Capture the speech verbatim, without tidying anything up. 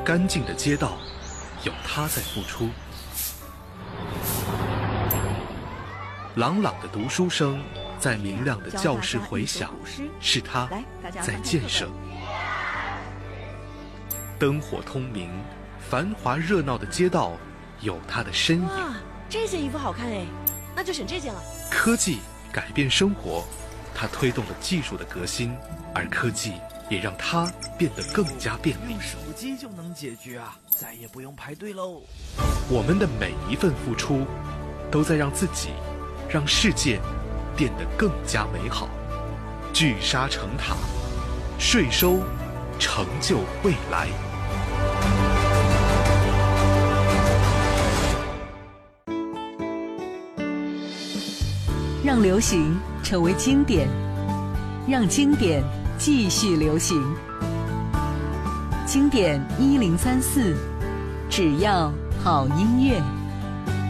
干净的街道，有他在付出；朗朗的读书声在明亮的教室回响，是他在建设。灯火通明、繁华热闹的街道，有他的身影。 哇，这件衣服好看哎，那就选这件了。 科技改变生活，它推动了技术的革新，而科技也让它变得更加便利。 用手机就能解决啊，再也不用排队喽。 我们的每一份付出，都在让自己、让世界变得更加美好。聚沙成塔，税收成就未来。 让流行成为经典，让经典继续流行。经典一零三四，只要好音乐。